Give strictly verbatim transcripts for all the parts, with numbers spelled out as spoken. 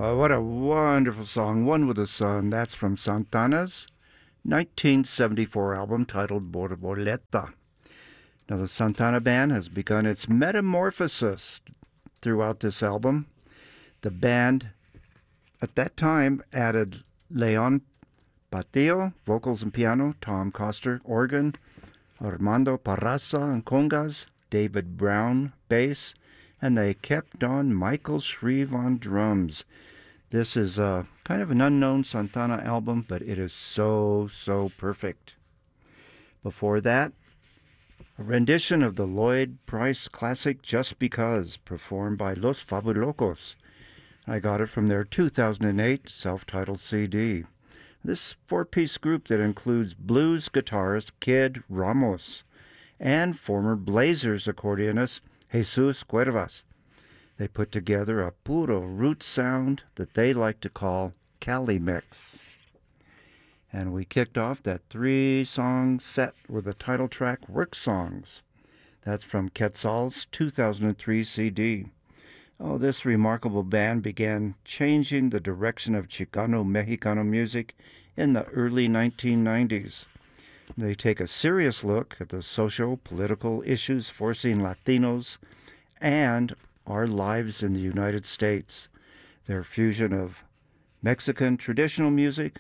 Oh, what a wonderful song, One with the Sun. That's from Santana's nineteen seventy-four album titled Borboleta. Now, the Santana Band has begun its metamorphosis throughout this album. The band at that time added Leon Patillo, vocals and piano, Tom Coster, organ, Armando Parraza on congas, David Brown, bass, and they kept on Michael Shreve on drums. This is a kind of an unknown Santana album, but it is so, so perfect. Before that, a rendition of the Lloyd Price classic Just Because, performed by Los Fabulocos. I got it from their two thousand eight self-titled C D. This four-piece group that includes blues guitarist Kid Ramos and former Blazers accordionist Jesus Cuervas. They put together a puro root sound that they like to call Cali Mix. And we kicked off that three-song set with the title track Work Songs. That's from Quetzal's two thousand three C D. Oh, this remarkable band began changing the direction of Chicano-Mexicano music in the early nineteen nineties. They take a serious look at the socio-political issues forcing Latinos and our lives in the United States. Their fusion of Mexican traditional music,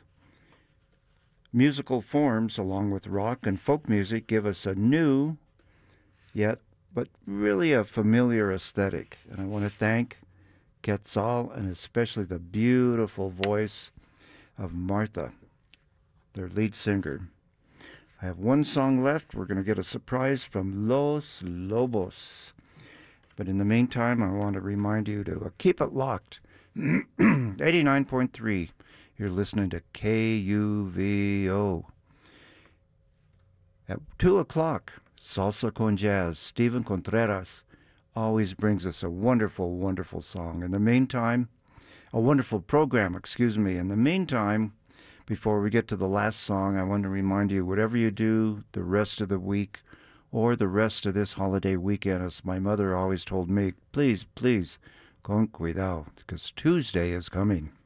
musical forms, along with rock and folk music, give us a new, yet but really a familiar aesthetic. And I want to thank Quetzal and especially the beautiful voice of Martha, their lead singer. I have one song left. We're going to get a surprise from Los Lobos. But in the meantime, I want to remind you to uh, keep it locked. eighty-nine point three. You're listening to K U V O. At two o'clock, Salsa con Jazz. Stephen Contreras always brings us a wonderful, wonderful song. In the meantime, a wonderful program, excuse me. In the meantime, before we get to the last song, I want to remind you, whatever you do the rest of the week or the rest of this holiday weekend, as my mother always told me, please, please, con cuidado, because Tuesday is coming.